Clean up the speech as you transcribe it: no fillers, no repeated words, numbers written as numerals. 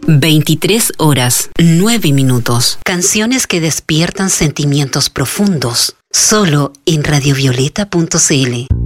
23 horas, 9 minutos. Canciones que despiertan sentimientos profundos. Solo en radiovioleta.cl.